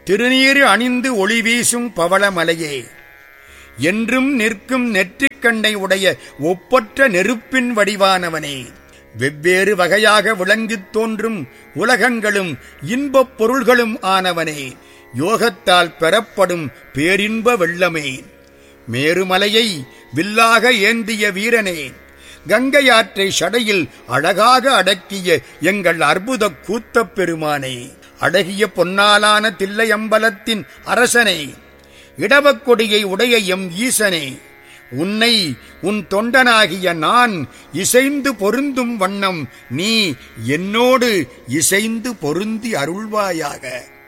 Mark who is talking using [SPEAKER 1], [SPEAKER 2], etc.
[SPEAKER 1] திருநீறு அணிந்து ஒளி வீசும் பவளமலையே, என்றும் நிற்கும் நெற்றிக்கண்ணை உடைய ஒப்பற்ற நெருப்பின் வடிவானவனே, வெவ்வேறு வகையாக விளங்கித் தோன்றும் உலகங்களும் இன்பப் பொருள்களும் ஆனவனே, யோகத்தால் பெறப்படும் பேரின்ப வெள்ளமே, மேருமலையை வில்லாக ஏந்திய வீரனே, கங்கையாற்றை சடையில் அழகாக அடக்கிய எங்கள் அற்புதக் கூத்தப் பெருமானே, அழகிய பொன்னாலான தில்லையம்பலத்தின் அரசனே, இடவக் கொடியை உடைய எம் ஈசனே, உன்னை உன் தொண்டனாகிய நான் இசைந்து பொருந்தும் வண்ணம் நீ என்னோடு இசைந்து பொருந்தி அருள்வாயாக.